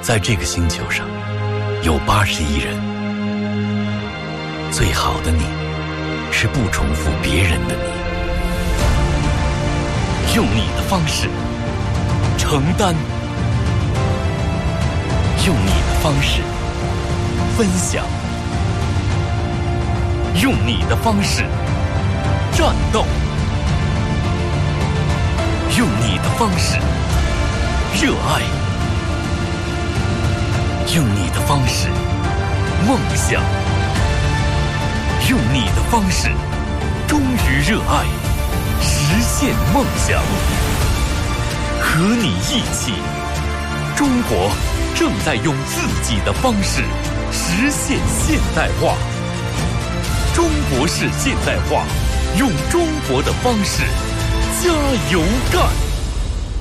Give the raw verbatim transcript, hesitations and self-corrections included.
在这个星球上有八十亿人，最好的你是不重复别人的你，用你的方式承担，用你的方式分享，用你的方式战斗，用你的方式热爱，用你的方式梦想，用你的方式忠于热爱，实现梦想。和你一起，中国正在用自己的方式实现现代化。中国式现代化，用中国的方式加油干！